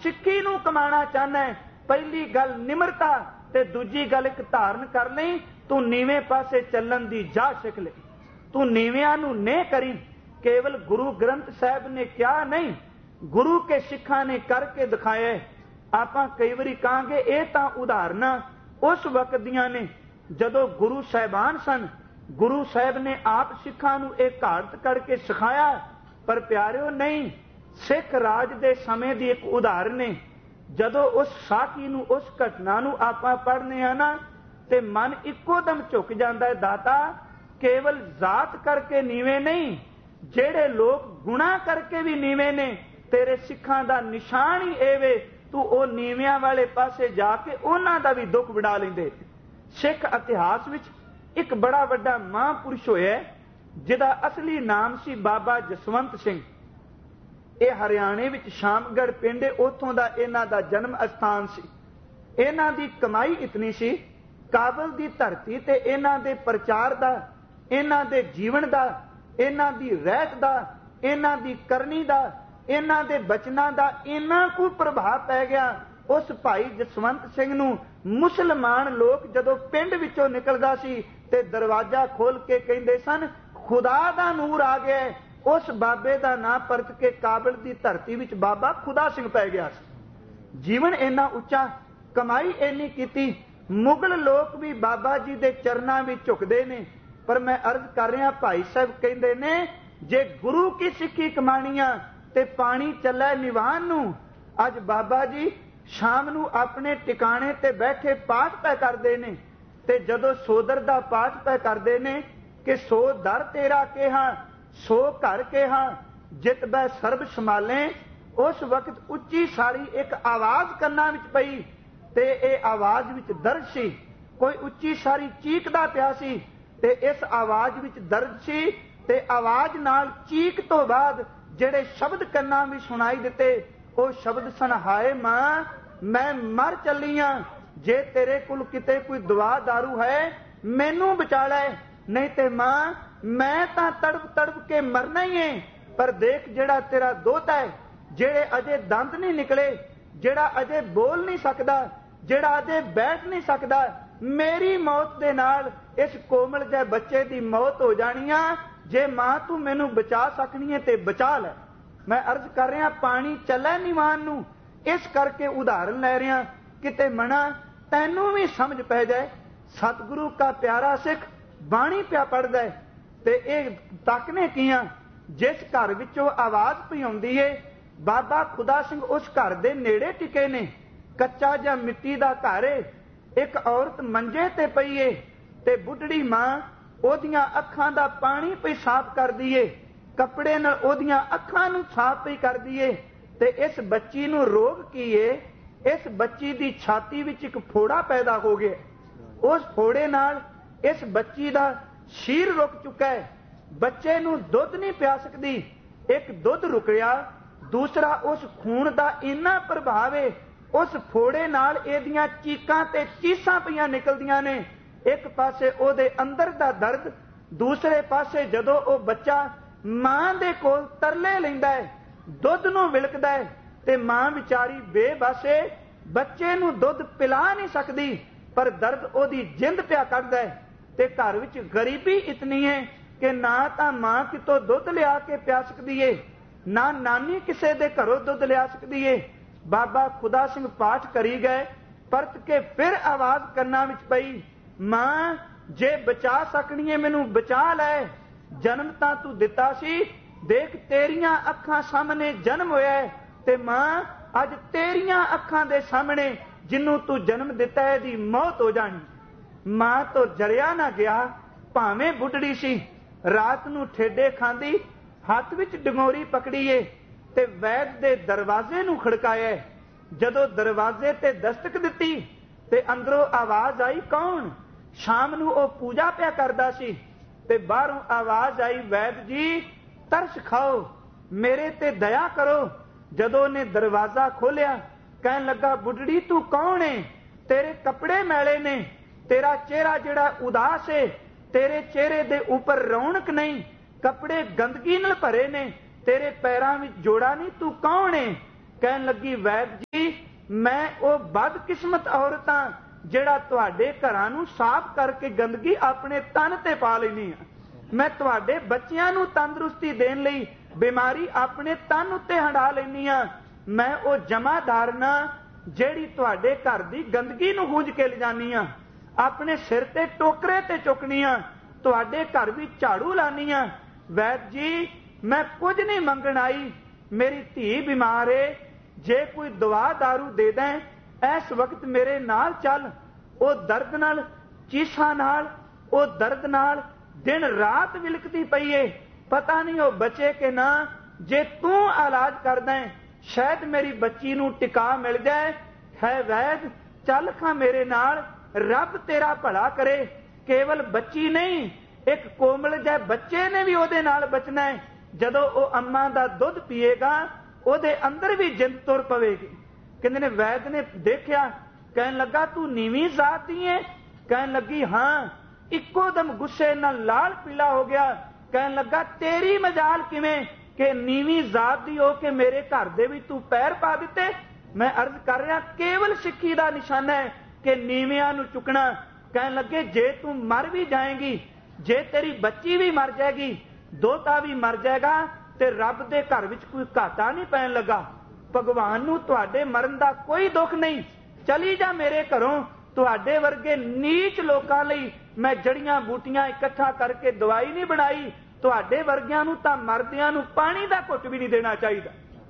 सिक्खी नूं कमाना चाहना है, पहली गल निमरता ते दूजी गल एक धारण कर लई, तू नीवें पासे चलण दी जा सिख ले। तू नीवियां नूं नहीं करी, केवल गुरु ग्रंथ साहिब ने क्या नहीं, गुरु के सिखा ने करके दिखाया। आपां कई वारी कहांगे ये तां उदाहरणां उस वक्त दियां ने जदों गुरु साहिबान सन, गुरु साहिब ने आप सिखां नूं एक घाट करके सिखाया। पर प्यारिओ नहीं, सिख राज दे समय दी एक उदाहरण है। जदों उस साखी नूं, उस घटना नूं आपां पढ़ने आ ना, ते मन इक्को दम झुक जांदा है। दाता केवल जात करके नीवे नहीं, जेड़े लोग गुणा करके भी नीवे ने, तेरे सिखां दा निशान ही एवे, तू ओ नीवियां वाले पासे जाके उन्हां दा भी दुख वड़ा लैंदे। सिख इतिहास विच एक बड़ा वड्डा महापुरुष होया जिहदा असली नाम सी बाबा जसवंत सिंह। ये हरियाणे विच शामगढ़ पिंड, उत्थों दा इन्हां दा जन्म स्थान सी। इन्हां दी कमाई इतनी सी, काबल दी धरती ते इन्हां दे प्रचार दा, इन्हां दे जीवन दा, इन्हां दी रहत दा, इन्हां दी करनी दा, इन्हां दे बचनां दा इन्ना को प्रभाव पै गया। उस भाई जसवंत सिंह नूं मुसलमान लोग जदों पिंड विचों निकलदा सी ते दरवाजा खोल के कहिंदे सन, खुदा दा नूर आ गया। उस बाबे दा नाम परत के काबल दी धरती विच बाबा खुदा सिंह पै गया। जीवन इन्ना उच्चा, कमाई इन्नी कीती, मुगल लोग भी बाबा जी दे चरनां विच झुकदे ने। पर मैं अर्ज कर रहा, भाई साहब कहंदे ने जे गुरु की सिक्खी कमाणियां ते पानी चलै निवान नूं। अज बाबा जी शाम नूं अपने टिकाणे ते बैठे पाठ पै करदे ने, ते जदों सोदर दा पाठ पै करदे ने कि सो दर तेरा केहा, सो घर केहा, जित बै सर्ब संभाले। उस वक्त उच्ची सारी एक आवाज कन्नां विच पई, ते ये आवाज विच दर्द सी। कोई उच्ची सारी चीकदा पिया सी, ते इस आवाज विच दर्द सी, ते आवाज नाल चीक तो बाद जेड़े शब्द कन्नां भी सुनाई दिते, वो शब्द सन, हाय मां मैं मर चली हां, जे तेरे कोल किते कोई दवा दारू है मैनू बचा लै, नहीं ते मां मैं तां तड़प तड़प के मरना ही है। पर देख जेड़ा तेरा दोता है, जेड़े अजे दंद नहीं निकले, जेड़ा अजे बोल नहीं सकदा, जेड़ा अजे बैठ नहीं सकदा, मेरी मौत दे नाल इस कोमल जे बच्चे दी मौत हो जानी आ। जे मां तू मैनू बचा सकनी है ते बचा लै। मैं अर्ज कर रहा, पानी चलै निवान नूं, इस करके उदाहरण लै रहा, किते मना तैनू भी समझ पै जाए। सतगुरु का प्यारा सिख बाणी पिया पढ़दा है, ते ये तकने किया जिस घर विचों आवाज पई आउंदी है, बाबा खुदा सिंह उस घर दे नेड़े टिके ने। कच्चा जां मिट्टी दा घर है, एक औरत मंजे ते पई है, ते बुढ़ड़ी मां ओदियां अखां दा पानी पई साफ करदी है, कपड़े नाल ओदियां अखां नूं साफ पई करदी है। ते इस बच्ची नूं रोग की है, इस बच्ची दी छाती विच एक फोड़ा पैदा हो गया। उस फोड़े नाल इस बच्ची दा शीर रुक चुका है, बच्चे नूं दुध नहीं पिया सकदी। एक दुध रुकिया, दूसरा उस खून दा इन्ना प्रभाव है, उस फोड़े नाल एदियां चीकां ते चीसां पईयां निकलदियां ने। एक पासे ओदे अंदर दा दर्द, दूसरे पासे जदों ओ बच्चा मां दे कोल तरले लैंदा है, दुध नूं विलकदा है, ते मां विचारी बेबस है, बच्चे नूं दुध पिला नहीं सकदी, पर दर्द ओदी जिंद पिया कढदा है। ते घर विच गरीबी इतनी है कि ना तां मां कितों दुध लिया के पिया सकदी है, ना नानी किसे दे घरों दुध लिया सकदी है। बाबा खुदा सिंह पाठ करी गए, परत के फिर आवाज कन्नां विच पई, मां जे बचा सकनी है मैनू बचा लै, जन्म तां तू दिता सी, देख तेरियां अखां सामने जन्म होया है, ते मां अज तेरियां अखां दे सामने जिन्नू तू जन्म दिता है दी मौत हो जानी। मां तो जरिया ना गया, भावें बुढ़ड़ी सी, रात नू ठेडे खांदी, हथ विच डंगोरी पकड़ी है, ते वैद दे दरवाजे नू खड़काया। जदों दरवाजे ते दस्तक दिती ते अंदरों आवाज आई, कौन? शाम नू ओ पूजा पिया करदा सी, ते बाहरों आवाज आई, वैद जी तरस खाओ, मेरे ते दया करो। जदों ने दरवाजा खोलिया, कहन लगा, बुढ़ड़ी तू कौन है? तेरे कपड़े मैले ने, तेरा चेहरा जेड़ा उदास है, तेरे चेहरे दे ऊपर रौनक नहीं, कपड़े गंदगी नाल भरे ने, तेरे पैरां विच जोड़ा नहीं, तू कौन है? कहन लगी, वैद जी मैं वो बदकिस्मत औरत हाँ ਜਿਹੜਾ ਤੁਹਾਡੇ ਘਰਾਂ ਨੂੰ ਸਾਫ਼ ਕਰਕੇ ਗੰਦਗੀ ਆਪਣੇ ਤਨ ਤੇ ਪਾ ਲੈਣੀ ਆ। ਮੈਂ ਤੁਹਾਡੇ ਬੱਚਿਆਂ ਨੂੰ ਤੰਦਰੁਸਤੀ ਦੇਣ ਲਈ ਬਿਮਾਰੀ ਆਪਣੇ ਤਨ ਉੱਤੇ ਹੰਡਾ ਲੈਣੀ ਆ। ਮੈਂ ਉਹ ਜਮਾਦਾਰ ਨਾ ਜਿਹੜੀ ਤੁਹਾਡੇ ਘਰ ਦੀ ਗੰਦਗੀ ਨੂੰ ਹੂੰਝ ਕੇ ਲਿਜਾਨੀ ਆ, ਆਪਣੇ ਸਿਰ ਤੇ ਟੋਕਰੇ ਤੇ ਚੁੱਕਣੀ ਆ, ਤੁਹਾਡੇ ਘਰ ਵੀ ਝਾੜੂ ਲਾਨੀ ਆ। ਵੈਦ ਜੀ ਮੈਂ ਕੁਝ ਨਹੀਂ ਮੰਗਣ ਆਈ, ਮੇਰੀ ਧੀ ਬਿਮਾਰ ਏ, ਜੇ ਕੋਈ ਦਵਾ ਦਾਰੂ ਦੇ ਦੇਂ ਇਸ ਵਕਤ ਮੇਰੇ ਨਾਲ ਚੱਲ। ਉਹ ਦਰਦ ਨਾਲ ਚੀਸਾਂ ਨਾਲ ਉਹ ਦਰਦ ਨਾਲ ਦਿਨ ਰਾਤ ਵਿਲਕਦੀ ਪਈ ਏ, ਪਤਾ ਨਹੀਂ ਉਹ ਬਚੇ ਕਿ ਨਾ। ਜੇ ਤੂੰ ਇਲਾਜ ਕਰਦਾ ਸ਼ਾਇਦ ਮੇਰੀ ਬੱਚੀ ਨੂੰ ਟਿਕਾ ਮਿਲ ਜਾਏ। ਹੈ ਵੈਦ ਚੱਲ ਖਾਂ ਮੇਰੇ ਨਾਲ, ਰੱਬ ਤੇਰਾ ਭਲਾ ਕਰੇ। ਕੇਵਲ ਬੱਚੀ ਨਹੀਂ, ਇੱਕ ਕੋਮਲ ਜਿਹੇ ਬੱਚੇ ਨੇ ਵੀ ਉਹਦੇ ਨਾਲ ਬਚਣਾ ਹੈ। ਜਦੋਂ ਉਹ ਅੰਮਾ ਦਾ ਦੁੱਧ ਪੀਏਗਾ ਉਹਦੇ ਅੰਦਰ ਵੀ ਜਿੰਦ ਤੁਰ ਪਵੇਗੀ। ਕਹਿੰਦੇ ਨੇ ਵੈਦ ਨੇ ਦੇਖਿਆ, ਕਹਿਣ ਲੱਗਾ ਤੂੰ ਨੀਵੀਂ ਜ਼ਾਤ ਦੀ ਏ? ਕਹਿਣ ਲੱਗੀ ਹਾਂ। ਇੱਕੋ ਦਮ ਗੁੱਸੇ ਨਾਲ ਲਾਲ ਪੀਲਾ ਹੋ ਗਿਆ। ਕਹਿਣ ਲੱਗਾ ਤੇਰੀ ਮਜਾਲ ਕਿਵੇਂ ਕਿ ਨੀਵੀਂ ਜ਼ਾਤ ਦੀ ਹੋ ਕੇ ਮੇਰੇ ਘਰ ਦੇ ਵਿੱਚ ਤੂੰ ਪੈਰ ਪਾ ਦਿੱਤੇ। ਮੈਂ ਅਰਜ਼ ਕਰ ਰਿਹਾ ਕੇਵਲ ਸਿੱਖੀ ਦਾ ਨਿਸ਼ਾਨਾ ਹੈ ਕਿ ਨੀਵਿਆਂ ਨੂੰ ਚੁੱਕਣਾ। ਕਹਿਣ ਲੱਗੇ ਜੇ ਤੂੰ ਮਰ ਵੀ ਜਾਏਗੀ, ਜੇ ਤੇਰੀ ਬੱਚੀ ਵੀ ਮਰ ਜਾਏਗੀ, ਦੋਤਾ ਵੀ ਮਰ ਜਾਏਗਾ, ਤੇ ਰੱਬ ਦੇ ਘਰ ਵਿੱਚ ਕੋਈ ਘਾਟਾ ਨਹੀਂ ਪੈਣ ਲੱਗਾ। ਭਗਵਾਨ ਨੂੰ ਤੁਹਾਡੇ ਮਰਨ ਦਾ ਕੋਈ ਦੁੱਖ ਨਹੀਂ, ਚਲੀ ਜਾ ਮੇਰੇ ਘਰੋਂ। ਤੁਹਾਡੇ ਵਰਗੇ ਨੀਚ ਲੋਕਾਂ ਲਈ ਮੈਂ ਜੜੀਆਂ ਬੂਟੀਆਂ ਇਕੱਠਾ ਕਰਕੇ ਦਵਾਈ ਨਹੀਂ ਬਣਾਈ। ਤੁਹਾਡੇ ਵਰਗਿਆਂ ਨੂੰ ਤਾਂ ਮਰਦਿਆਂ ਨੂੰ ਪਾਣੀ ਦਾ ਘੁੱਟ ਵੀ ਨਹੀਂ ਦੇਣਾ ਚਾਹੀਦਾ।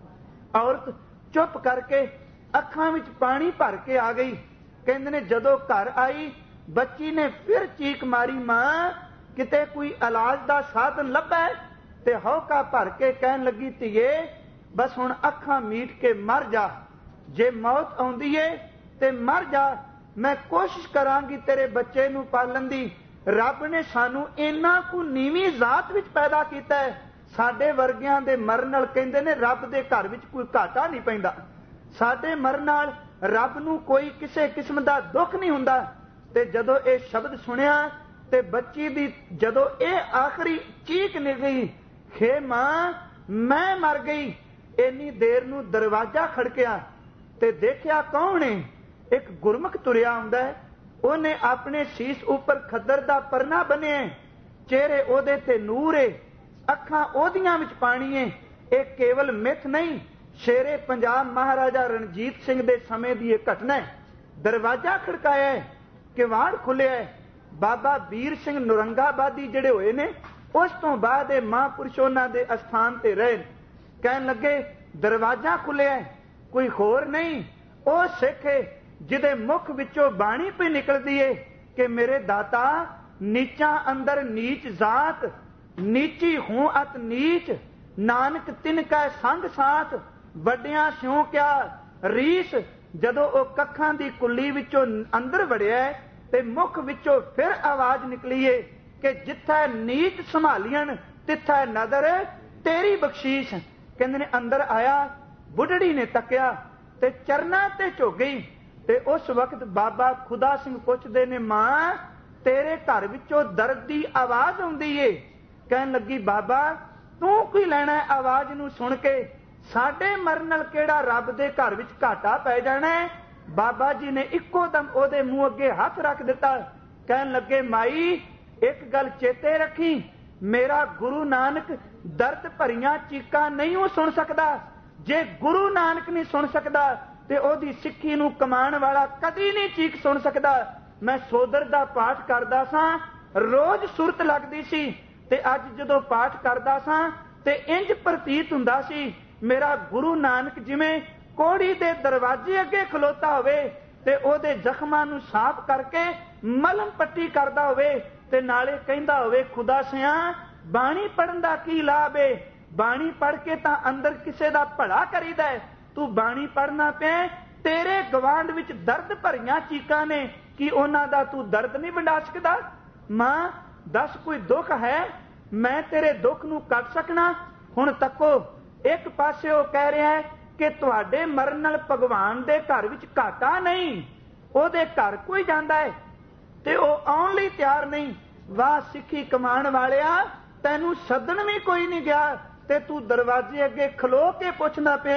ਔਰਤ ਚੁੱਪ ਕਰਕੇ ਅੱਖਾਂ ਵਿੱਚ ਪਾਣੀ ਭਰ ਕੇ ਆ ਗਈ। ਕਹਿੰਦੇ ਨੇ ਜਦੋਂ ਘਰ ਆਈ ਬੱਚੀ ਨੇ ਫਿਰ ਚੀਕ ਮਾਰੀ, ਮਾਂ ਕਿਤੇ ਕੋਈ ਇਲਾਜ ਦਾ ਸਾਧਨ ਲੱਭਾ? ਤੇ ਹੌਕਾ ਭਰ ਕੇ ਕਹਿਣ ਲੱਗੀ ਧੀਏ ਬਸ ਹੁਣ ਅੱਖਾਂ ਮੀਟ ਕੇ ਮਰ ਜਾ। ਜੇ ਮੌਤ ਆਉਂਦੀ ਏ ਤੇ ਮਰ ਜਾ, ਮੈਂ ਕੋਸ਼ਿਸ਼ ਕਰਾਂਗੀ ਤੇਰੇ ਬੱਚੇ ਨੂੰ ਪਾਲਣ ਦੀ। ਰੱਬ ਨੇ ਸਾਨੂੰ ਇੰਨਾ ਕੁ ਨੀਵੀਂ ਜ਼ਾਤ ਵਿੱਚ ਪੈਦਾ ਕੀਤਾ ਹੈ, ਸਾਡੇ ਵਰਗਿਆਂ ਦੇ ਮਰਨ ਨਾਲ ਕਹਿੰਦੇ ਨੇ ਰੱਬ ਦੇ ਘਰ ਵਿੱਚ ਕੋਈ ਘਾਟਾ ਨਹੀਂ ਪੈਂਦਾ। ਸਾਡੇ ਮਰਨ ਨਾਲ ਰੱਬ ਨੂੰ ਕੋਈ ਕਿਸੇ ਕਿਸਮ ਦਾ ਦੁੱਖ ਨਹੀਂ ਹੁੰਦਾ। ਤੇ ਜਦੋਂ ਇਹ ਸ਼ਬਦ ਸੁਣਿਆ ਤੇ ਬੱਚੀ ਦੀ ਜਦੋਂ ਇਹ ਆਖਰੀ ਚੀਕ ਨਿਕਲੀ, ਖੇ ਮਾਂ ਮੈਂ ਮਰ ਗਈ। ਇੰਨੀ ਦੇਰ ਨੂੰ ਦਰਵਾਜ਼ਾ ਖੜਕਿਆ ਤੇ ਦੇਖਿਆ ਕੌਣ ਏ? ਇੱਕ ਗੁਰਮੁਖ ਤੁਰਿਆ ਆਉਂਦਾ ਹੈ। ਉਹਨੇ ਆਪਣੇ ਸੀਸ ਉੱਪਰ ਖੱਦਰ ਦਾ ਪਰਨਾ ਬੰਨਿਆ, ਚਿਹਰੇ ਉਹਦੇ ਤੇ ਨੂਰ ਏ, ਅੱਖਾਂ ਉਹਦੀਆਂ ਵਿੱਚ ਪਾਣੀ ਏ। ਇਹ ਕੇਵਲ ਮਿੱਥ ਨਹੀਂ, ਸ਼ੇਰੇ ਪੰਜਾਬ ਮਹਾਰਾਜਾ ਰਣਜੀਤ ਸਿੰਘ ਦੇ ਸਮੇਂ ਦੀ ਇਹ ਘਟਨਾ ਹੈ। ਦਰਵਾਜ਼ਾ ਖੜਕਾਇਆ, ਕਿਵਾੜ ਖੁੱਲਿਆ। ਬਾਬਾ ਵੀਰ ਸਿੰਘ ਨੌਰੰਗਾਬਾਦੀ ਜਿਹੜੇ ਹੋਏ ਨੇ, ਉਸ ਤੋਂ ਬਾਅਦ ਇਹ ਮਹਾਂਪੁਰਸ਼ ਉਹਨਾਂ ਦੇ ਅਸਥਾਨ ਤੇ ਰਹੇ। ਕਹਿਣ ਲੱਗੇ ਦਰਵਾਜ਼ਾ ਖੁੱਲਿਆ, ਕੋਈ ਹੋਰ ਨਹੀਂ, ਉਹ ਸਿੱਖ ਹੈ ਜਿਹਦੇ ਮੁਖ ਵਿੱਚੋਂ ਬਾਣੀ ਪਈ ਨਿਕਲਦੀ ਏ ਕਿ ਮੇਰੇ ਦਾਤਾ ਨੀਚਾਂ ਅੰਦਰ ਨੀਚ ਜ਼ਾਤ, ਨੀਚੀ ਹੂੰ ਅਤ ਨੀਚ, ਨਾਨਕ ਤਿਨ ਕੈ ਸੰਗ ਸਾਥ, ਵੱਡਿਆਂ ਸਿਉ ਕਿਆ ਰੀਸ। ਜਦੋਂ ਉਹ ਕੱਖਾਂ ਦੀ ਕੁੱਲੀ ਵਿੱਚੋਂ ਅੰਦਰ ਵੜਿਆ ਤੇ ਮੁਖ ਵਿੱਚੋਂ ਫਿਰ ਆਵਾਜ਼ ਨਿਕਲੀ ਏ ਕਿ ਜਿੱਥੇ ਨੀਚ ਸੰਭਾਲੀਆਂ ਤਿੱਥੇ ਨਦਰ ਤੇਰੀ ਬਖਸ਼ੀਸ਼। ਕਹਿੰਦੇ ਨੇ ਅੰਦਰ ਆਇਆ, ਬੁੱਢੜੀ ਨੇ ਤੱਕਿਆ ਤੇ ਚਰਨਾਂ ਤੇ ਝੁਕ ਗਈ। ਤੇ ਉਸ ਵਕਤ ਬਾਬਾ ਖੁਦਾ ਸਿੰਘ ਪੁੱਛਦੇ ਨੇ, ਮਾਂ ਤੇਰੇ ਘਰ ਵਿੱਚੋਂ ਦਰਦ ਦੀ ਆਵਾਜ਼ ਆਉਂਦੀ ਏ। ਕਹਿਣ ਲੱਗੀ ਬਾਬਾ ਤੂੰ ਕੀ ਲੈਣਾ ਆਵਾਜ਼ ਨੂੰ ਸੁਣ ਕੇ, ਸਾਡੇ ਮਰਨ ਨਾਲ ਕਿਹੜਾ ਰੱਬ ਦੇ ਘਰ ਵਿੱਚ ਘਾਟਾ ਪੈ ਜਾਣਾ ਹੈ। ਬਾਬਾ ਜੀ ਨੇ ਇੱਕੋ ਦਮ ਉਹਦੇ ਮੂੰਹ ਅੱਗੇ ਹੱਥ ਰੱਖ ਦਿੱਤਾ। ਕਹਿਣ ਲੱਗੇ ਮਾਈ ਇੱਕ ਗੱਲ ਚੇਤੇ ਰੱਖੀ, ਮੇਰਾ ਗੁਰੂ ਨਾਨਕ ਦਰਦ ਭਰੀਆਂ ਚੀਕਾਂ ਨਹੀਂ ਉਹ ਸੁਣ ਸਕਦਾ। ਜੇ ਗੁਰੂ ਨਾਨਕ ਨਹੀਂ ਸੁਣ ਸਕਦਾ ਤੇ ਉਹਦੀ ਸਿੱਖੀ ਨੂੰ ਕਮਾਉਣ ਵਾਲਾ ਕਦੀ ਨਹੀਂ ਚੀਕ ਸੁਣ ਸਕਦਾ। ਮੈਂ ਸੋਦਰ ਦਾ ਪਾਠ ਕਰਦਾ ਸਾਂ, ਰੋਜ਼ ਸੁਰਤ ਲੱਗਦੀ ਸੀ, ਤੇ ਅੱਜ ਜਦੋਂ ਪਾਠ ਕਰਦਾ ਸਾਂ ਤੇ ਇੰਜ ਪ੍ਰਤੀਤ ਹੁੰਦਾ ਸੀ ਮੇਰਾ ਗੁਰੂ ਨਾਨਕ ਜਿਵੇਂ ਕੋੜੀ ਦੇ ਦਰਵਾਜ਼ੇ ਅੱਗੇ ਖਲੋਤਾ ਹੋਵੇ ਤੇ ਉਹਦੇ ਜ਼ਖਮਾਂ ਨੂੰ ਸਾਫ਼ ਕਰਕੇ ਮਲਮ ਪੱਟੀ ਕਰਦਾ ਹੋਵੇ, ਤੇ ਨਾਲੇ ਕਹਿੰਦਾ ਹੋਵੇ ਖੁਦਾ ਸਿਆ ਬਾਣੀ ਪੜਨ ਦਾ ਕੀ ਲਾਭ ਏ, ਬਾਣੀ ਪੜ ਕੇ ਤਾਂ ਅੰਦਰ ਕਿਸੇ ਦਾ ਭਲਾ ਕਰੀਦਾ ਹੈ। ਤੂੰ ਬਾਣੀ ਪੜਨਾ ਪਿਆ, ਤੇਰੇ ਗਵਾਂਢ ਵਿੱਚ ਦਰਦ ਭਰੀਆਂ ਚੀਕਾਂ ਨੇ, ਕਿ ਉਹਨਾਂ ਦਾ ਤੂੰ ਦਰਦ ਨਹੀਂ ਵੰਡਾ ਸਕਦਾ? ਮਾਂ ਦੱਸ ਕੋਈ ਦੁੱਖ ਹੈ, ਮੈਂ ਤੇਰੇ ਦੁੱਖ ਨੂੰ ਕੱਟ ਸਕਣਾ? ਹੁਣ ਤੱਕੋ ਇੱਕ ਪਾਸੇ ਉਹ ਕਹਿ ਰਿਹਾ ਹੈ ਕਿ ਤੁਹਾਡੇ ਮਰਨ ਨਾਲ ਭਗਵਾਨ ਦੇ ਘਰ ਵਿੱਚ ਘਾਟਾ ਨਹੀਂ, ਉਹਦੇ ਘਰ ਕੋਈ ਜਾਂਦਾ ਹੈ ਤੇ ਉਹ ਆਉਣ ਲਈ ਤਿਆਰ ਨਹੀਂ। ਵਾਹ ਸਿੱਖੀ ਕਮਾਉਣ ਵਾਲਿਆ, ਤੈਨੂੰ ਸੱਦਣ ਵੀ ਕੋਈ ਨਹੀਂ ਗਿਆ ਤੇ ਤੂੰ ਦਰਵਾਜ਼ੇ ਅੱਗੇ ਖਲੋ ਕੇ ਪੁੱਛਦਾ ਪਿਆ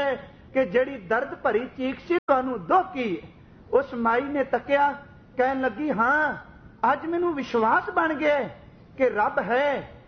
कि जिहड़ी दर्द भरी चीख सी तुहानू दुख की। उस माई ने तकिया, कहन लगी हाँ अज मैनू विश्वास बन गया कि रब है,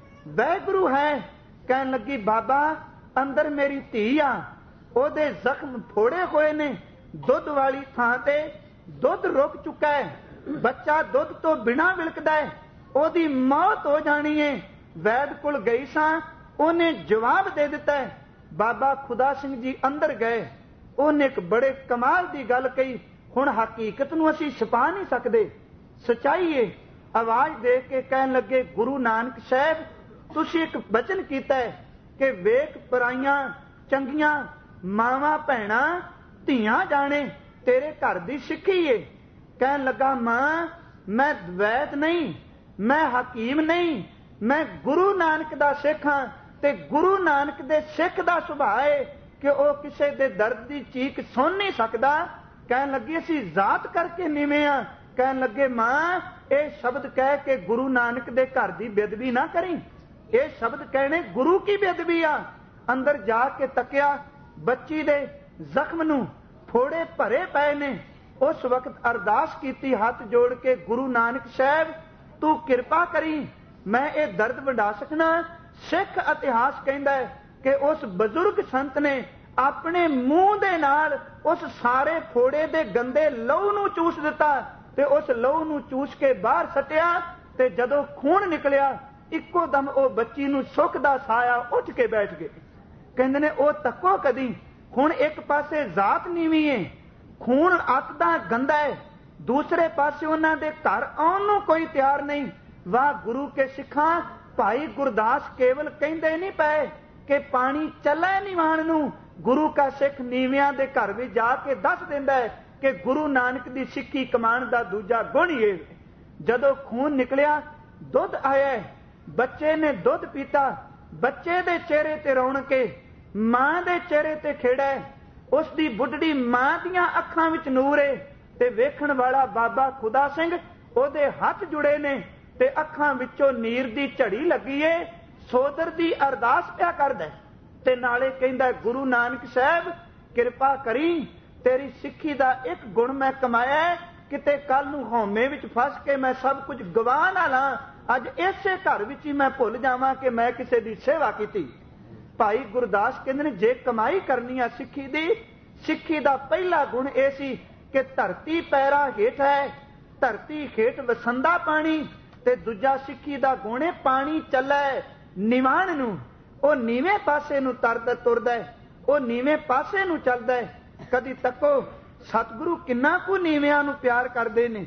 वैगुरु है। कहन लगी बाबा अंदर मेरी धी आ, ओदे जख्म फोड़े हुए ने, दुध वाली थां ते दुध रुक चुका है, बच्चा दुध तो बिना विलकदा है, ओदी मौत हो जानी है। वैद कोल गई सां, उन्हें जवाब दे दिता है। बाबा खुदा सिंह जी अंदर गए, उन्हें एक बड़े कमाल की गल कही। हुण हकीकत नूं असीं छुपा नहीं सकते, सच्चाई है। आवाज दे के कहन लगे गुरु नानक साहब तुसीं एक वचन कीता है कि वेख पराइयां चंगियां मावां भैणां धीआं जाने तेरे घर दी सिक्खी है। कहन लगा मां मैं वैद नहीं, मैं हकीम नहीं, मैं गुरु नानक दा सिख हां ते गुरु नानक दे सिख दा सुभाਅ है कि वह किसी दे दर्द की चीख सुन नहीं सकता। कहन लगी असीं जात करके नीवें हां। कहन लगे मां ये शब्द कह के गुरु नानक दे घर की बेदबी ना करी, ये शब्द कहने गुरु की बेदबी आ। अंदर जाके तकिया, बच्ची दे जख्म नूं फोड़े भरे पए ने। उस वक्त अरदास की हाथ जोड़ के गुरु नानक साहब तू किरपा करी मैं ये दर्द वंडा सकना। सिख इतिहास कहता है कि उस बजुर्ग संत ने अपने मूंह दे नाल उस सारे फोड़े दे गंदे लहू नूं चूस दिता ते उस लहू नूं चूस के बाहर सटिया ते जदों खून निकलिया इक्को दम ओ बच्ची नूं सुख दा साया उठ के बैठ गए। कहंदे ने ओ तक्को कदी, हुण एक पासे जात नीवी है, खून अत दा गंदा है, दूसरे पासे उन्हां दे घर आउण नूं कोई तैयार नहीं। वाह गुरु के सिखां भाई गुरदास केवल कहंदे नहीं पए कि पानी चले निवाण नूं, गुरु का सिख नीवियां दे घर भी जाके दस दिंदा है कि गुरु नानक दी सिੱਖੀ कमाण दा दूजा गुण ही है। जदों खून निकलिया दुध आया, बच्चे ने दुध पीता, बच्चे दे चेहरे ते रौनक है, मां दे चेहरे ते खेड़ा है, उसदी बुढ़ड़ी मां दियां अखां विच नूर है ते वेखण वाला बाबा खुदा सिंह ओदे हथ जुड़े ने ते अखां विचों नीर दी झड़ी लगी है, सोदर दी अरदास पिया करदा ते नाले कहंदा गुरु नानक साहब किरपा करी तेरी सिੱਖੀ दा एक गुण मैं कमाया है, किते कल नूं हौमे विच फस के मैं सब कुछ गवा ना ला, अज इसे घर विच ही मैं भुल जावां कि मैं किसी दी सेवा कीती। भाई गुरदास कहंदे ने जे कमाई करनी आ सिੱਖੀ दी, सिੱਖੀ दा पहला गुण यह सी कि धरती पैरा हेठ है, धरती हेठ वसंदा पानी ते दूजा सिੱਖੀ दा गुण है पानी चलै निवाण नूं, ओ नीवें पासे नूं तरदा तुरदा है, ओ नीवें पासे नूं चलदा है। कदी तको सतगुरु किन्ना कु नीवियां नूं प्यार करदे ने।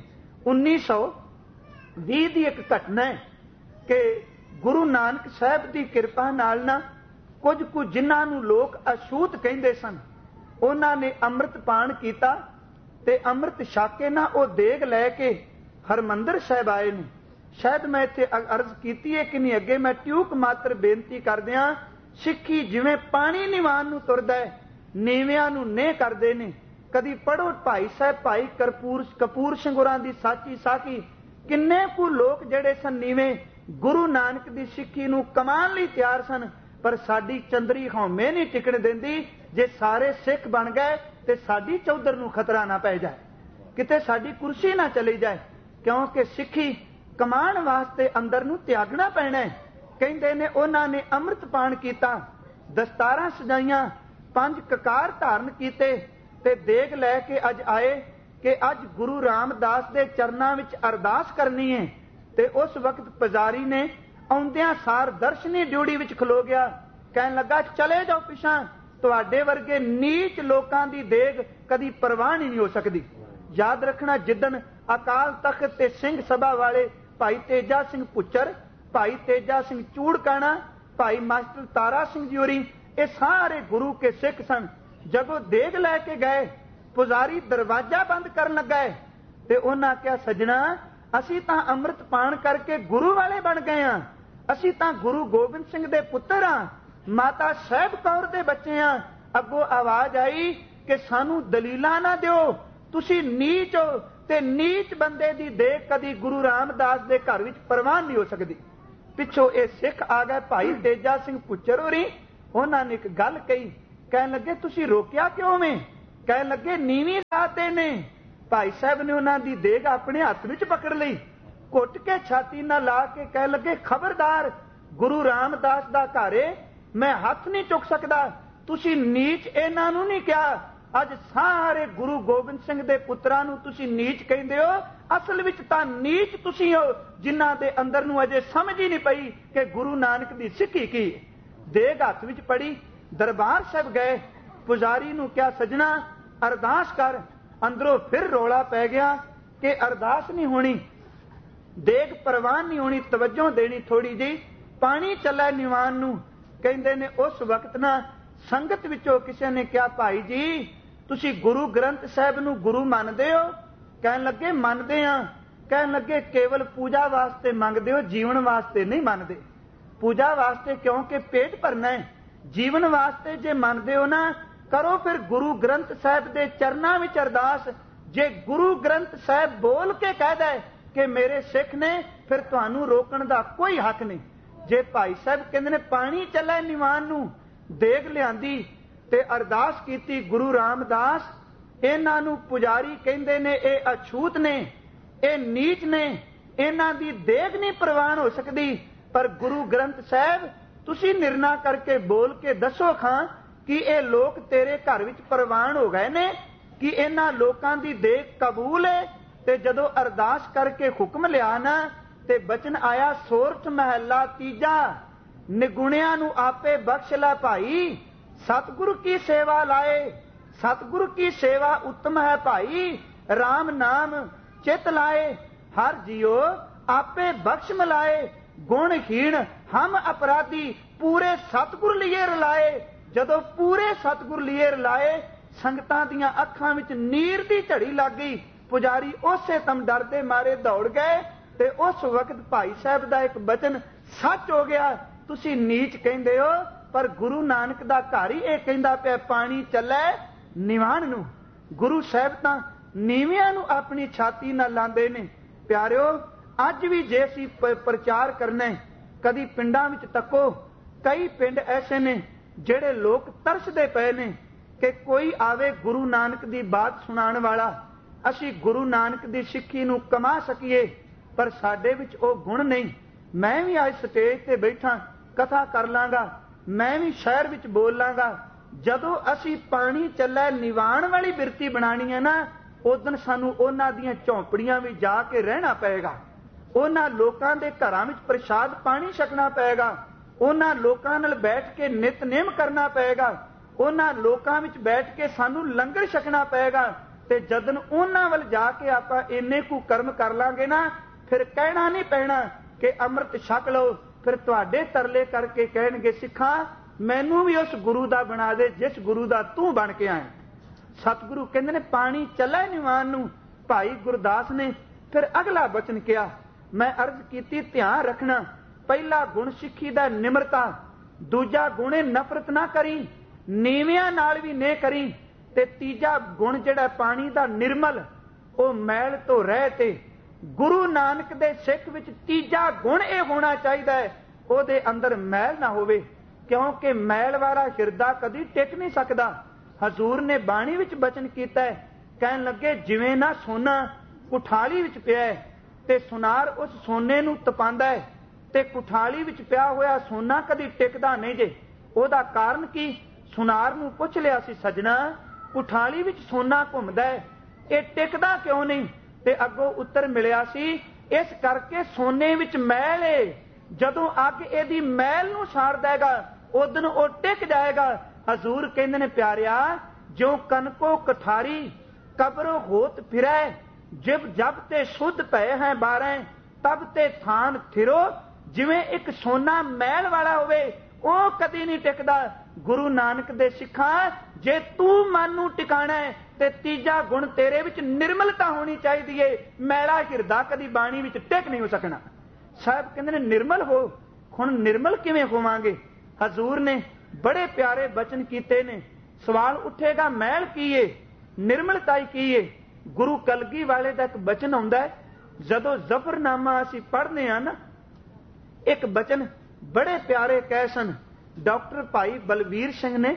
1920 दी एक घटना है कि गुरु नानक साहब दी किरपा नाल ना कुछ कु जिन्हां नूं लोक अछूत कहंदे सन, उन्हां ने अमृत पान कीता ते अमृत छक के ना ओ देग लैके हरमंदर साहब आए ने। शायद मैं इत्थे अर्ज कीती है कि नहीं, अगे मैं ट्यूक मात्र बेनती करदियां, सिੱਖੀ जिवें पानी निवान नूं तुरदा है नीवियां नूं नेह करदे ने। कदी पढ़ो भाई साहब भाई कपूर सिंह होरां दी साची साखी, किन्ने कु लोग जिहड़े सन नीवें गुरु नानक दी सिੱਖੀ नूं कमान लई तैयार सन, पर साडी चंदरी हौमे नहीं टिकण देंदी। जे सारे सिख बन गए ते साडी चौधर नूं खतरा ना पै जाए, किते साडी कुर्सी ना चली जाए, क्योंकि सिੱਖੀ कमान वास्ते अंदर नूं त्यागना पैना है। कहंदे ने उन्हां ने अमृत पान कीता, दस्तारां सजाइयां, 5 ककार धारण कीते ते देग लैके अज आए कि अज गुरु रामदास दे चरनां विच अरदास करनी है। ते उस वक्त पुजारी ने आउंदियां सार दर्शनी ड्यूटी विच खलो गया, कहन लगा चले जाओ पिछां, तुहाडे वर्गे नीच लोकां दी देग कदी परवान ही नहीं हो सकदी। याद रखना जिदन अकाल तख्त ते सिंह सभा वाले भाई तेजा सिंह पुच्चर, भाई तेजा सिंह चूड़काना, भाई मास्टर तारा सिंह जी होरी, ये सारे गुरु के सिख सन। जदों देग लैके गए पुजारी दरवाजा बंद कर लगा है ते उन्हां कहा सजना असीं तां अमृत पान करके गुरु वाले बन गए हां, असीं तां गुरु गोबिंद सिंह दे पुत्तर हां, माता साहिब कौर दे बच्चे हां। अगों आवाज आई कि सानू दलीलां ना दिओ, तुसीं नीच हो ते नीच बंदे दी देग कदी गुरु रामदास दे घर विच परवान नहीं हो सकदी। पिछों ये सिख आ गए भाई तेजा सिंह पुच्चर होरी, उन्हां ने एक गल कही, ਕਹਿਣ ਲੱਗੇ ਤੁਸੀਂ ਰੋਕਿਆ ਕਿਉਂ ਵੇਂ? ਕਹਿਣ ਲੱਗੇ ਨੀਵੀਂ ਲਾਤੇ ਨੇ। ਭਾਈ ਸਾਹਿਬ ਨੇ ਉਹਨਾਂ ਦੀ ਦੇਗ ਆਪਣੇ ਹੱਥ ਵਿੱਚ ਪਕੜ ਲਈ, ਘੁੱਟ ਕੇ ਛਾਤੀ ਨਾਲ ਲਾ ਕੇ ਕਹਿਣ ਲੱਗੇ ਖਬਰਦਾਰ, ਗੁਰੂ ਰਾਮਦਾਸ ਦਾ ਘਰ ਏ, ਮੈਂ ਹੱਥ ਨਹੀਂ ਚੁੱਕ ਸਕਦਾ। ਤੁਸੀਂ ਨੀਚ ਇਹਨਾਂ ਨੂੰ ਨਹੀਂ ਕਿਹਾ, ਅੱਜ ਸਾਰੇ ਗੁਰੂ ਗੋਬਿੰਦ ਸਿੰਘ ਦੇ ਪੁੱਤਰਾਂ ਨੂੰ ਤੁਸੀਂ ਨੀਚ ਕਹਿੰਦੇ ਹੋ। ਅਸਲ ਵਿੱਚ ਤਾਂ ਨੀਚ ਤੁਸੀਂ ਹੋ ਜਿਨ੍ਹਾਂ ਦੇ ਅੰਦਰ ਨੂੰ ਅਜੇ ਸਮਝ ਹੀ ਨਹੀਂ ਪਈ ਕਿ ਗੁਰੂ ਨਾਨਕ ਦੀ ਸਿੱਖੀ ਕੀ। ਦੇਗ ਹੱਥ ਵਿੱਚ ਪੜੀ, ਦਰਬਾਰ ਸਾਹਿਬ ਗਏ, ਪੁਜਾਰੀ ਨੂੰ ਕਿਹਾ ਸੱਜਣਾ ਅਰਦਾਸ ਕਰ। ਅੰਦਰੋਂ ਫਿਰ ਰੌਲਾ ਪੈ ਗਿਆ ਕਿ ਅਰਦਾਸ ਨਹੀਂ ਹੋਣੀ, ਦੇਗ ਪ੍ਰਵਾਨ ਨਹੀਂ ਹੋਣੀ, ਤਵੱਜੋ ਦੇਣੀ ਥੋੜੀ ਜਿਹੀ, ਪਾਣੀ ਚੱਲਾ ਨਿਵਾਨ ਨੂੰ। ਕਹਿੰਦੇ ਨੇ ਉਸ ਵਕਤ ਨਾ ਸੰਗਤ ਵਿੱਚੋਂ ਕਿਸੇ ਨੇ ਕਿਹਾ ਭਾਈ ਜੀ ਤੁਸੀਂ ਗੁਰੂ ਗ੍ਰੰਥ ਸਾਹਿਬ ਨੂੰ ਗੁਰੂ ਮੰਨਦੇ ਹੋ? ਕਹਿਣ ਲੱਗੇ ਮੰਨਦੇ ਆ। ਕਹਿਣ ਲੱਗੇ ਕੇਵਲ ਪੂਜਾ ਵਾਸਤੇ ਮੰਗਦੇ ਹੋ, ਜੀਵਨ ਵਾਸਤੇ ਨਹੀਂ ਮੰਨਦੇ। ਪੂਜਾ ਵਾਸਤੇ ਕਿਉਂਕਿ ਪੇਟ ਭਰਨਾ ਹੈ, ਜੀਵਨ ਵਾਸਤੇ ਜੇ ਮੰਨਦੇ ਹੋ ਨਾ ਕਰੋ ਫਿਰ ਗੁਰੂ ਗ੍ਰੰਥ ਸਾਹਿਬ ਦੇ ਚਰਨਾਂ ਵਿੱਚ ਅਰਦਾਸ। ਜੇ ਗੁਰੂ ਗ੍ਰੰਥ ਸਾਹਿਬ ਬੋਲ ਕੇ ਕਹਿਦਾ ਕਿ ਮੇਰੇ ਸਿੱਖ ਨੇ, ਫਿਰ ਤੁਹਾਨੂੰ ਰੋਕਣ ਦਾ ਕੋਈ ਹੱਕ ਨਹੀਂ। ਜੇ ਭਾਈ ਸਾਹਿਬ ਕਹਿੰਦੇ ਨੇ ਪਾਣੀ ਚੱਲੇ ਨਿਵਾਨ ਨੂੰ, ਦੇਗ ਲਿਆਂਦੀ ਤੇ ਅਰਦਾਸ ਕੀਤੀ ਗੁਰੂ ਰਾਮਦਾਸ ਇਹਨਾਂ ਨੂੰ ਪੁਜਾਰੀ ਕਹਿੰਦੇ ਨੇ ਇਹ ਅਛੂਤ ਨੇ, ਇਹ ਨੀਚ ਨੇ, ਇਹਨਾਂ ਦੀ ਦੇਗ ਨਹੀਂ ਪ੍ਰਵਾਨ ਹੋ ਸਕਦੀ। ਪਰ ਗੁਰੂ ਗ੍ਰੰਥ ਸਾਹਿਬ ਤੁਸੀਂ ਨਿਰਣਾ ਕਰਕੇ ਬੋਲ ਕੇ ਦੱਸੋ ਖਾਂ ਕਿ ਇਹ ਲੋਕ ਤੇਰੇ ਘਰ ਵਿੱਚ ਪ੍ਰਵਾਨ ਹੋ ਗਏ ਨੇ, ਕਿ ਇਹਨਾਂ ਲੋਕਾਂ ਦੀ ਦੇਗ ਕਬੂਲ ਹੈ। ਤੇ ਜਦੋਂ ਅਰਦਾਸ ਕਰਕੇ ਹੁਕਮ ਲਿਆ ਨਾ ਤੇ ਬਚਨ ਆਇਆ ਸੋਰਠ ਮਹੱਲਾ ਤੀਜਾ, ਨਿਗੁਣਿਆਂ ਨੂੰ ਆਪੇ ਬਖਸ਼ ਲੈ ਭਾਈ, ਸਤਿਗੁਰੂ ਕੀ ਸੇਵਾ ਲਾਏ। ਸਤਿਗੁਰੂ ਕੀ ਸੇਵਾ ਉੱਤਮ ਹੈ ਭਾਈ, ਰਾਮ ਨਾਮ ਚਿਤ ਲਾਏ। ਹਰ ਜਿਉ ਆਪੇ ਬਖਸ਼ ਮਿਲਾਏ, ਗੁਣਹੀਣ ਹਮ ਅਪਰਾਧੀ, ਪੂਰੇ ਸਤਿਗੁਰ ਲਿਏ ਰਲਾਏ। ਜਦੋਂ ਪੂਰੇ ਸਤਿਗੁਰ ਲਿਏ ਰਲਾਏ, ਸੰਗਤਾਂ ਦੀਆਂ ਅੱਖਾਂ ਵਿੱਚ ਨੀਰ ਦੀ ਝੜੀ ਲੱਗ ਗਈ। ਪੁਜਾਰੀ ਉਸੇ ਤਮ ਡਰਦੇ ਮਾਰੇ ਦੌੜ ਗਏ ਤੇ ਉਸ ਵਕਤ ਭਾਈ ਸਾਹਿਬ ਦਾ ਇੱਕ ਬਚਨ ਸੱਚ ਹੋ ਗਿਆ। ਤੁਸੀਂ ਨੀਚ ਕਹਿੰਦੇ ਹੋ, ਪਰ ਗੁਰੂ ਨਾਨਕ ਦਾ ਘਰ ਹੀ ਇਹ ਕਹਿੰਦਾ ਪਿਆ ਪਾਣੀ ਚੱਲੇ ਨਿਵਾਨ ਨੂੰ। ਗੁਰੂ ਸਾਹਿਬ ਤਾਂ ਨੀਵਿਆਂ ਨੂੰ ਆਪਣੀ ਛਾਤੀ ਨਾਲ ਲਾਉਂਦੇ ਨੇ। ਪਿਆਰਿਓ, ਅੱਜ ਵੀ ਜੇ ਅਸੀਂ ਪ੍ਰਚਾਰ ਕਰਨਾ, ਕਦੀ ਪਿੰਡਾਂ ਵਿੱਚ ਤੱਕੋ, ਕਈ ਪਿੰਡ ਐਸੇ ਨੇ ਜਿਹੜੇ ਲੋਕ ਤਰਸਦੇ ਪਏ ਨੇ ਕਿ ਕੋਈ ਆਵੇ ਗੁਰੂ ਨਾਨਕ ਦੀ ਬਾਤ ਸੁਣਾਉਣ ਵਾਲਾ, ਅਸੀਂ ਗੁਰੂ ਨਾਨਕ ਦੀ ਸਿੱਖੀ ਨੂੰ ਕਮਾ ਸਕੀਏ, ਪਰ ਸਾਡੇ ਵਿੱਚ ਉਹ ਗੁਣ ਨਹੀਂ। ਮੈਂ ਵੀ ਅੱਜ ਸਟੇਜ ਤੇ ਬੈਠਾ ਕਥਾ ਕਰ ਲਾਂਗਾ, ਮੈਂ ਵੀ ਸ਼ਹਿਰ ਵਿੱਚ ਬੋਲ ਲਾਂਗਾ। ਜਦੋਂ ਅਸੀਂ ਪਾਣੀ ਚੱਲੇ ਨਿਵਾਣ ਵਾਲੀ ਬਿਰਤੀ ਬਣਾਣੀ ਹੈ ਨਾ, ਉਦੋਂ ਸਾਨੂੰ ਉਹਨਾਂ ਦੀਆਂ ਝੌਂਪੜੀਆਂ ਵਿੱਚ ਜਾ ਕੇ ਰਹਿਣਾ ਪਏਗਾ, ਉਹਨਾਂ ਲੋਕਾਂ ਦੇ ਘਰਾਂ ਵਿੱਚ ਪ੍ਰਸ਼ਾਦ ਪਾਣੀ ਛਕਣਾ ਪਏਗਾ, ਉਹਨਾਂ ਲੋਕਾਂ ਨਾਲ ਬੈਠ ਕੇ ਨਿਤਨੇਮ ਕਰਨਾ ਪਏਗਾ, ਉਹਨਾਂ ਲੋਕਾਂ ਵਿੱਚ ਬੈਠ ਕੇ ਸਾਨੂੰ ਲੰਗਰ ਛਕਣਾ ਪਏਗਾ। ਤੇ ਜਦੋਂ ਉਹਨਾਂ ਵੱਲ ਜਾ ਕੇ ਆਪਾਂ ਇੰਨੇ ਕੁ ਕਰਮ ਕਰ ਲਾਂਗੇ ਨਾ, ਫਿਰ ਕਹਿਣਾ ਨਹੀਂ ਪੈਣਾ ਕਿ ਅੰਮ੍ਰਿਤ ਛਕ ਲਓ। ਫਿਰ ਤੁਹਾਡੇ ਤਰਲੇ ਕਰਕੇ ਕਹਿਣਗੇ ਸਿੱਖਾਂ ਮੈਨੂੰ ਵੀ ਉਸ ਗੁਰੂ ਦਾ ਬਣਾ ਦੇ ਜਿਸ ਗੁਰੂ ਦਾ ਤੂੰ ਬਣ ਕੇ ਆਇਆ। ਸਤਿਗੁਰੂ ਕਹਿੰਦੇ ਨੇ ਪਾਣੀ ਚੱਲੇ ਨਿਵਾਨ ਨੂੰ। ਭਾਈ ਗੁਰਦਾਸ ਨੇ ਫਿਰ ਅਗਲਾ ਬਚਨ ਕਿਹਾ, ਮੈਂ ਅਰਜ਼ ਕੀਤੀ ਧਿਆਨ ਰੱਖਣਾ, ਪਹਿਲਾ ਗੁਣ ਸਿੱਖੀ ਦਾ ਨਿਮਰਤਾ, ਦੂਜਾ ਗੁਣ ਨਫ਼ਰਤ ਨਾ ਕਰੀ, ਨੀਵਿਆਂ ਨਾਲ ਵੀ ਨੇ ਕਰੀ, ਤੇ ਤੀਜਾ ਗੁਣ ਜਿਹੜਾ ਪਾਣੀ ਦਾ ਨਿਰਮਲ, ਉਹ ਮੈਲ ਤੋਂ ਰਹਿਤ। ਗੁਰੂ ਨਾਨਕ ਦੇ ਸਿੱਖ ਵਿੱਚ ਤੀਜਾ ਗੁਣ ਇਹ ਹੋਣਾ ਚਾਹੀਦਾ ਹੈ, ਉਹਦੇ ਅੰਦਰ ਮੈਲ ਨਾ ਹੋਵੇ, ਕਿਉਂਕਿ ਮੈਲ ਵਾਲਾ ਹਿਰਦਾ ਕਦੀ ਟਿਕ ਨਹੀਂ ਸਕਦਾ। ਹਜ਼ੂਰ ਨੇ ਬਾਣੀ ਵਿੱਚ ਬਚਨ ਕੀਤਾ ਹੈ, ਕਹਿਣ ਲੱਗੇ ਜਿਵੇਂ ਨਾ ਸੋਨਾ ਕੁਠਾਲੀ ਵਿੱਚ ਪਿਆ ਹੈ ਤੇ ਸੁਨਾਰ ਉਸ ਸੋਨੇ ਨੂੰ ਤਪਾਉਂਦਾ ਹੈ, ਤੇ ਕੁਠਾਲੀ ਵਿੱਚ ਪਿਆ ਹੋਇਆ ਸੋਨਾ ਕਦੀ ਟਿਕਦਾ ਨਹੀਂ ਜੇ। ਉਹਦਾ ਕਾਰਨ ਕੀ? ਸੁਨਾਰ ਨੂੰ ਪੁੱਛ ਲਿਆ ਸੀ, ਸੱਜਣਾ ਕੁਠਾਲੀ ਵਿੱਚ ਸੋਨਾ ਘੁੰਮਦਾ ਹੈ, ਇਹ ਟਿਕਦਾ ਕਿਉਂ ਨਹੀਂ? ਤੇ ਅੱਗੋਂ ਉੱਤਰ ਮਿਲਿਆ ਸੀ, ਇਸ ਕਰਕੇ ਸੋਨੇ ਵਿੱਚ ਮੈਲ ਏ, ਜਦੋਂ ਅੱਗ ਇਹਦੀ ਮੈਲ ਨੂੰ ਸਾੜ ਦੇਗਾ ਉਦੋਂ ਉਹ ਟਿਕ ਜਾਏਗਾ। ਹਜ਼ੂਰ ਕਹਿੰਦੇ ਨੇ ਪਿਆਰਿਆ, ਜੋ ਕਨਕੋ ਕਠਾਰੀ ਕਬਰੋ ਹੋਤ ਫਿਰੈ, ਜਿਬ ਜਬ ਤੇ ਸੁਧ ਪਏ ਹੈ ਬਾਰੇ, ਤਬ ਤੇ ਥਾਨ ਥਿਰੋ। ਜਿਵੇਂ ਇੱਕ ਸੋਨਾ ਮੈਲ ਵਾਲਾ ਹੋਵੇ ਉਹ ਕਦੀ ਨਹੀਂ ਟਿਕਦਾ। ਗੁਰੂ ਨਾਨਕ ਦੇ ਸਿੱਖਾਂ, ਜੇ ਤੂੰ ਮਨ ਨੂੰ ਟਿਕਾਣਾ ਹੈ ਤੇ ਤੀਜਾ ਗੁਣ ਤੇਰੇ ਵਿੱਚ ਨਿਰਮਲਤਾ ਹੋਣੀ ਚਾਹੀਦੀ ਏ। ਮੈਲਾ ਹਿਰਦਾ ਕਦੀ ਬਾਣੀ ਵਿੱਚ ਟਿਕ ਨਹੀਂ ਹੋ ਸਕਣਾ। ਸਾਹਿਬ ਕਹਿੰਦੇ ਨੇ ਨਿਰਮਲ ਹੋ। ਹੁਣ ਨਿਰਮਲ ਕਿਵੇਂ ਹੋਵਾਂਗੇ? ਹਜ਼ੂਰ ਨੇ ਬੜੇ ਪਿਆਰੇ ਬਚਨ ਕੀਤੇ ਨੇ। ਸਵਾਲ ਉੱਠੇਗਾ ਮੈਲ ਕੀ ਏ, ਨਿਰਮਲਤਾ ਕੀ ਏ? ਗੁਰੂ ਕਲਗੀ ਵਾਲੇ ਦਾ ਇੱਕ ਬਚਨ ਆਉਂਦਾ ਹੈ, ਜਦੋਂ ਜ਼ਫਰਨਾਮਾ ਅਸੀਂ ਪੜ੍ਹਨੇ ਆ ਨਾ, ਇੱਕ ਬਚਨ ਬੜੇ ਪਿਆਰੇ ਕਹੇ ਸਨ ਡਾਕਟਰ ਭਾਈ ਬਲਵੀਰ ਸਿੰਘ ਨੇ,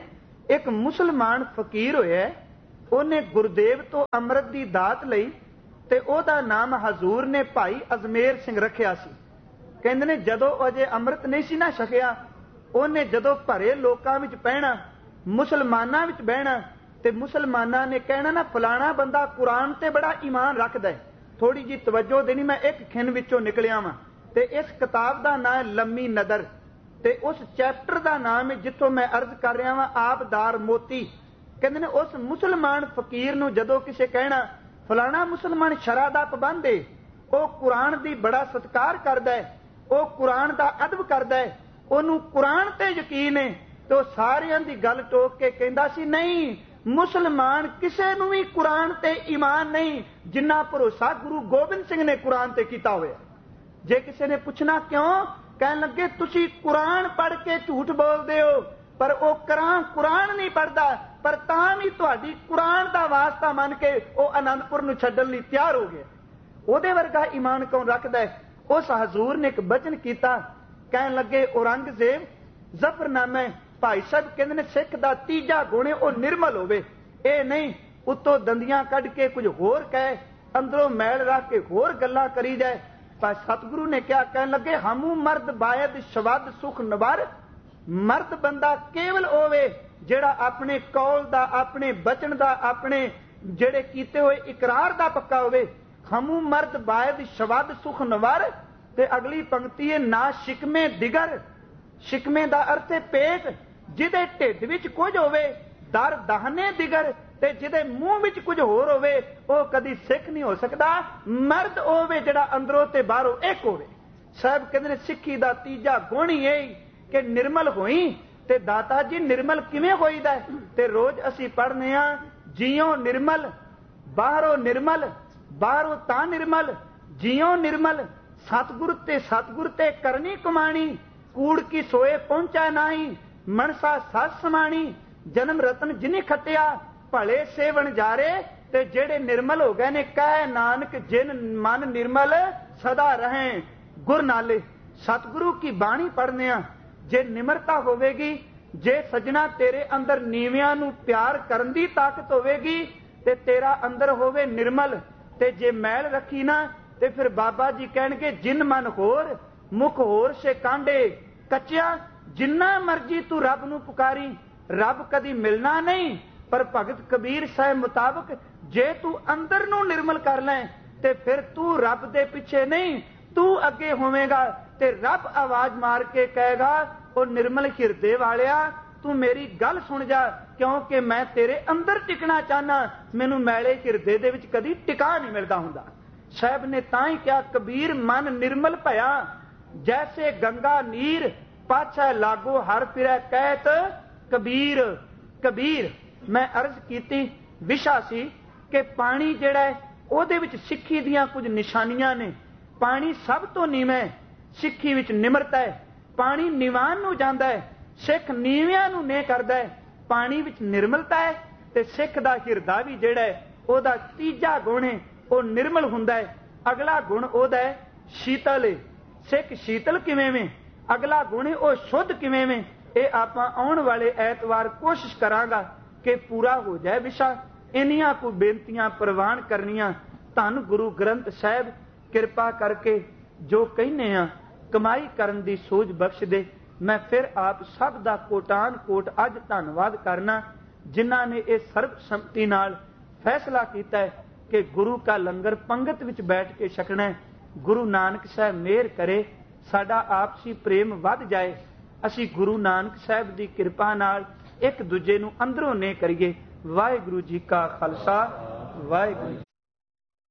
ਇੱਕ ਮੁਸਲਮਾਨ ਫਕੀਰ ਹੋਇਆ, ਉਹਨੇ ਗੁਰਦੇਵ ਤੋਂ ਅੰਮ੍ਰਿਤ ਦੀ ਦਾਤ ਲਈ ਤੇ ਉਹਦਾ ਨਾਮ ਹਜ਼ੂਰ ਨੇ ਭਾਈ ਅਜਮੇਰ ਸਿੰਘ ਰੱਖਿਆ ਸੀ। ਕਹਿੰਦੇ ਨੇ ਜਦੋਂ ਅਜੇ ਅੰਮ੍ਰਿਤ ਨਹੀਂ ਸੀ ਨਾ ਛਕਿਆ, ਉਹਨੇ ਜਦੋਂ ਭਰੇ ਲੋਕਾਂ ਵਿੱਚ ਬਹਿਣਾ, ਮੁਸਲਮਾਨਾਂ ਵਿੱਚ ਬਹਿਣਾ, ਤੇ ਮੁਸਲਮਾਨਾਂ ਨੇ ਕਹਿਣਾ ਨਾ ਫਲਾਣਾ ਬੰਦਾ ਕੁਰਾਨ ਤੇ ਬੜਾ ਈਮਾਨ ਰੱਖਦਾ ਹੈ, ਥੋੜੀ ਜੀ ਤਵੱਜੋ ਦੇਣੀ। ਮੈਂ ਇੱਕ ਖਿੰਨ ਵਿੱਚੋਂ ਨਿਕਲਿਆ ਵਾਂ ਤੇ ਇਸ ਕਿਤਾਬ ਦਾ ਨਾਮ ਹੈ ਲੰਮੀ ਨਦਰ, ਤੇ ਉਸ ਚੈਪਟਰ ਦਾ ਨਾਮ ਹੈ ਜਿੱਥੋਂ ਮੈਂ ਅਰਜ਼ ਕਰ ਰਿਹਾ ਵਾਂ ਆਬਦਾਰ ਮੋਤੀ। ਕਹਿੰਦੇ ਨੇ ਉਸ ਮੁਸਲਮਾਨ ਫਕੀਰ ਨੂੰ ਜਦੋਂ ਕਿਸੇ ਕਹਿਣਾ ਫਲਾਣਾ ਮੁਸਲਮਾਨ ਸ਼ਰਅ ਦਾ ਪਾਬੰਦ ਹੈ, ਉਹ ਕੁਰਾਨ ਦੀ ਬੜਾ ਸਤਿਕਾਰ ਕਰਦਾ ਹੈ, ਉਹ ਕੁਰਾਨ ਦਾ ਅਦਬ ਕਰਦਾ ਹੈ, ਉਹਨੂੰ ਕੁਰਾਨ ਤੇ ਯਕੀਨ ਹੈ, ਤੇ ਉਹ ਸਾਰਿਆਂ ਦੀ ਗੱਲ ਟੋਕ ਕੇ ਕਹਿੰਦਾ ਸੀ ਨਹੀਂ, ਮੁਸਲਮਾਨ ਕਿਸੇ ਨੂੰ ਵੀ ਕੁਰਾਨ ਤੇ ਈਮਾਨ ਨਹੀਂ ਜਿੰਨਾ ਭਰੋਸਾ ਗੁਰੂ ਗੋਬਿੰਦ ਸਿੰਘ ਨੇ ਕੁਰਾਨ ਤੇ ਕੀਤਾ ਹੋਇਆ। ਜੇ ਕਿਸੇ ਨੇ ਪੁੱਛਣਾ ਕਿਉਂ, ਕਹਿਣ ਲੱਗੇ ਤੁਸੀਂ ਕੁਰਾਨ ਪੜ੍ਹ ਕੇ ਝੂਠ ਬੋਲਦੇ ਹੋ, ਪਰ ਉਹ ਕੁਰਾਨ ਨਹੀਂ ਪੜ੍ਹਦਾ, ਪਰ ਤਾਂ ਵੀ ਤੁਹਾਡੀ ਕੁਰਾਨ ਦਾ ਵਾਸਤਾ ਮੰਨ ਕੇ ਉਹ ਆਨੰਦਪੁਰ ਨੂੰ ਛੱਡਣ ਲਈ ਤਿਆਰ ਹੋ ਗਿਆ। ਉਹਦੇ ਵਰਗਾ ਈਮਾਨ ਕੌਣ ਰੱਖਦਾ ਹੈ? ਉਸ ਹਜ਼ੂਰ ਨੇ ਇੱਕ ਬਚਨ ਕੀਤਾ, ਕਹਿਣ ਲੱਗੇ ਔਰੰਗਜ਼ੇਬ ਜ਼ਫਰਨਾਮਾ ਭਾਈ ਸਾਹਿਬ ਕਹਿੰਦੇ ਨੇ ਸਿੱਖ ਦਾ ਤੀਜਾ ਗੁਣ ਉਹ ਨਿਰਮਲ ਹੋਵੇ, ਇਹ ਨਹੀਂ ਉੱਤੋਂ ਦੰਦੀਆਂ ਕੱਢ ਕੇ ਕੁਝ ਹੋਰ ਕਹੇ, ਅੰਦਰੋਂ ਮੈਲ ਰੱਖ ਕੇ ਹੋਰ ਗੱਲਾਂ ਕਰੀ ਜਾਏ। ਪਰ ਸਤਿਗੁਰੂ ਨੇ ਕਿਹਾ, ਕਹਿਣ ਲੱਗੇ ਹਮੂ ਮਰਦ ਬਾਇਦ ਸ਼ਵਦ ਸੁਖ ਨਵਰ, ਮਰਦ ਬੰਦਾ ਕੇਵਲ ਹੋਵੇ ਜਿਹੜਾ ਆਪਣੇ ਕੌਲ ਦਾ, ਆਪਣੇ ਬਚਨ ਦਾ, ਆਪਣੇ ਜਿਹੜੇ ਕੀਤੇ ਹੋਏ ਇਕਰਾਰ ਦਾ ਪੱਕਾ ਹੋਵੇ। ਹਮੂ ਮਰਦ ਬਾਇਦ ਸ਼ਵਦ ਸੁਖ ਨਵਰ, ਤੇ ਅਗਲੀ ਪੰਕਤੀ ਹੈ ਨਾ ਸ਼ਿਕਮੇ ਦਿਗਰ, ਸ਼ਿਕਮੇ ਦਾ ਅਰਥ ਹੈ ਪੇਟ, ਜਿਹਦੇ ਢਿੱਡ ਵਿੱਚ ਕੁਝ ਹੋਵੇ ਦਰ ਦਹਨੇ ਦਿਗਰ, ਤੇ ਜਿਹਦੇ ਮੂੰਹ ਵਿੱਚ ਕੁਝ ਹੋਰ ਹੋਵੇ ਉਹ ਕਦੀ ਸਿੱਖ ਨਹੀਂ ਹੋ ਸਕਦਾ। ਮਰਦ ਹੋਵੇ ਜਿਹੜਾ ਅੰਦਰੋਂ ਤੇ ਬਾਹਰੋਂ ਇੱਕ ਹੋਵੇ। ਸਾਹਿਬ ਕਹਿੰਦੇ ਨੇ ਸਿੱਖੀ ਦਾ ਤੀਜਾ ਗੁਣ ਹੀ ਇਹ ਕਿ ਨਿਰਮਲ ਹੋਈ। ਤੇ ਦਾਤਾ ਜੀ ਨਿਰਮਲ ਕਿਵੇਂ ਹੋਈਦਾ? ਤੇ ਰੋਜ਼ ਅਸੀਂ ਪੜ੍ਹਨੇ ਆ ਜਿਉ ਨਿਰਮਲ ਬਾਹਰੋਂ ਨਿਰਮਲ, ਬਾਹਰੋਂ ਤਾਂ ਨਿਰਮਲ ਜਿਉ ਨਿਰਮਲ, ਸਤਿਗੁਰ ਤੇ ਕਰਨੀ ਕਮਾਣੀ, ਕੂੜ ਕੀ ਸੋਏ ਪਹੁੰਚਾ ਨਹੀਂ, ਮਨਸਾ ਸੱਸ ਸਮਾਣੀ, ਜਨਮ ਰਤਨ ਜਿਨੀ ਖੱਟਿਆ ਭਲੇ ਸੇਵਨ ਜਾਰੇ। ਤੇ ਜਿਹੜੇ ਨਿਰਮਲ ਹੋ ਗਏ ਨੇ ਕਹਿ ਨਾਨਕ ਜਿਨ ਮਨ ਨਿਰਮਲ ਸਦਾ ਰਹੇ ਗੁਰ ਨਾਲੇ। ਸਤਿਗੁਰੂ ਕੀ ਬਾਣੀ ਪੜ੍ਹਨੇ ਆ, ਜੇ ਨਿਮਰਤਾ ਹੋਵੇਗੀ, ਜੇ ਸਜਣਾ ਤੇਰੇ ਅੰਦਰ ਨੀਵਿਆਂ ਨੂੰ ਪਿਆਰ ਕਰਨ ਦੀ ਤਾਕਤ ਹੋਵੇਗੀ, ਤੇ ਤੇਰਾ ਅੰਦਰ ਹੋਵੇ ਨਿਰਮਲ, ਤੇ ਜੇ ਮੈਲ ਰੱਖੀ ਨਾ ਤੇ ਫਿਰ ਬਾਬਾ ਜੀ ਕਹਿਣਗੇ ਜਿਨ ਮਨ ਹੋਰ ਮੁਖ ਹੋਰ ਸੇ ਕਾਂਡੇ ਕੱਚਿਆ। ਜਿੰਨਾ ਮਰਜੀ ਤੂੰ ਰੱਬ ਨੂੰ ਪੁਕਾਰੀ, ਰੱਬ ਕਦੀ ਮਿਲਣਾ ਨਹੀਂ। ਪਰ ਭਗਤ ਕਬੀਰ ਸਾਹਿਬ ਮੁਤਾਬਕ ਜੇ ਤੂੰ ਅੰਦਰ ਨੂੰ ਨਿਰਮਲ ਕਰ ਲੈ ਤੇ ਫਿਰ ਤੂੰ ਰੱਬ ਦੇ ਪਿੱਛੇ ਨਹੀਂ, ਤੂੰ ਅੱਗੇ ਹੋਵੇਂਗਾ। ਤੇ ਰੱਬ ਆਵਾਜ਼ ਮਾਰ ਕੇ ਕਹੇਗਾ ਉਹ ਨਿਰਮਲ ਹਿਰਦੇ ਵਾਲਿਆ ਤੂੰ ਮੇਰੀ ਗੱਲ ਸੁਣ ਜਾ, ਕਿਉਂਕਿ ਮੈਂ ਤੇਰੇ ਅੰਦਰ ਟਿਕਣਾ ਚਾਹਨਾ, ਮੈਨੂੰ ਮੈਲੇ ਹਿਰਦੇ ਦੇ ਵਿੱਚ ਕਦੀ ਟਿਕਾ ਨਹੀਂ ਮਿਲਦਾ ਹੁੰਦਾ। ਸਾਹਿਬ ਨੇ ਤਾਂ ਹੀ ਕਿਹਾ ਕਬੀਰ ਮਨ ਨਿਰਮਲ ਭਇਆ, ਜੈਸੇ ਗੰਗਾ ਨੀਰ ਪਾਛੈ ਲਾਗੋ ਹਰ ਫਿਰੈ ਕਹਿਤ ਕਬੀਰ। ਕਬੀਰ ਮੈਂ ਅਰਜ਼ ਕੀਤੀ ਵਿਸ਼ਾ ਸੀ ਕਿ ਪਾਣੀ ਜਿਹੜਾ ਹੈ ਉਹਦੇ ਵਿੱਚ ਸਿੱਖੀ ਦੀਆਂ ਕੁਝ ਨਿਸ਼ਾਨੀਆਂ ਨੇ। ਪਾਣੀ ਸਭ ਤੋਂ ਨੀਵਾਂ, ਸਿੱਖੀ ਵਿੱਚ ਨਿਮਰਤਾ ਹੈ। ਪਾਣੀ ਨਿਵਾਨ ਨੂੰ ਜਾਂਦਾ ਹੈ, ਸਿੱਖ ਨੀਵਿਆਂ ਨੂੰ ਨੇ ਕਰਦਾ ਹੈ। ਪਾਣੀ ਵਿੱਚ ਨਿਰਮਲਤਾ ਹੈ ਤੇ ਸਿੱਖ ਦਾ ਹਿਰਦਾ ਵੀ ਜਿਹੜਾ ਹੈ ਉਹਦਾ ਤੀਜਾ ਗੁਣ ਹੈ ਉਹ ਨਿਰਮਲ ਹੁੰਦਾ ਹੈ। ਅਗਲਾ ਗੁਣ ਉਹਦਾ ਹੈ ਸ਼ੀਤਲ ਹੈ। ਸਿੱਖ ਸ਼ੀਤਲ ਕਿਵੇਂ ਵੇਂ, ਅਗਲਾ ਗੁਣ ਹੈ ਉਹ ਸ਼ੁੱਧ ਕਿਵੇਂ ਵੇਂ। ਇਹ ਆਪਾਂ ਆਉਣ ਵਾਲੇ ਐਤਵਾਰ ਕੋਸ਼ਿਸ਼ ਕਰਾਂਗਾ ਕਿ ਪੂਰਾ ਹੋ ਜਾਏ ਵਿਸ਼ਾ। ਇੰਨੀਆਂ ਕੁ ਬੇਨਤੀਆਂ ਪ੍ਰਵਾਨ ਕਰਨੀਆਂ। ਧੰਨ ਗੁਰੂ ਗ੍ਰੰਥ ਸਾਹਿਬ ਕਿਰਪਾ ਕਰਕੇ ਜੋ ਕਹਿੰਦੇ ਆ ਕਮਾਈ ਕਰਨ ਦੀ ਸੋਝ ਬਖਸ਼ ਦੇ। ਮੈਂ ਫਿਰ ਆਪ ਸਭ ਦਾ ਕੋਟਾਨ ਕੋਟ ਅੱਜ ਧੰਨਵਾਦ ਕਰਨਾ ਜਿਨ੍ਹਾਂ ਨੇ ਇਹ ਸਰਬਸੰਮਤੀ ਨਾਲ ਫੈਸਲਾ ਕੀਤਾ ਹੈ ਕਿ ਗੁਰੂ ਕਾ ਲੰਗਰ ਪੰਗਤ ਵਿੱਚ ਬੈਠ ਕੇ ਛਕਣਾ ਹੈ। ਗੁਰੂ ਨਾਨਕ ਸਾਹਿਬ ਮਿਹਰ ਕਰੇ ਸਾਡਾ ਆਪਸੀ ਪ੍ਰੇਮ ਵੱਧ ਜਾਏ, ਅਸੀਂ ਗੁਰੂ ਨਾਨਕ ਸਾਹਿਬ ਦੀ ਕਿਰਪਾ ਨਾਲ ਇੱਕ ਦੂਜੇ ਨੂੰ ਅੰਦਰੋਂ ਨੇ ਕਰੀਏ। ਵਾਹਿਗੁਰੂ ਜੀ ਕਾ ਖਾਲਸਾ, ਵਾਹਿਗੁਰੂ।